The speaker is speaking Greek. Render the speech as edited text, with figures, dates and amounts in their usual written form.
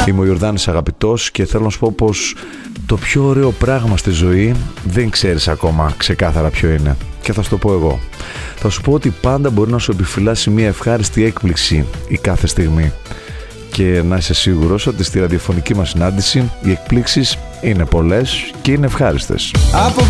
Είμαι ο Ιορδάνης Αγαπητός και θέλω να σου πω πως το πιο ωραίο πράγμα στη ζωή δεν ξέρεις ακόμα ξεκάθαρα ποιο είναι. Και θα σου το πω εγώ. Θα σου πω ότι πάντα μπορεί να σου επιφυλάσει μια ευχάριστη έκπληξη η κάθε στιγμή. Και να είσαι σίγουρος ότι στη ραδιοφωνική μας συνάντηση οι εκπλήξεις είναι πολλές και είναι ευχάριστες. Από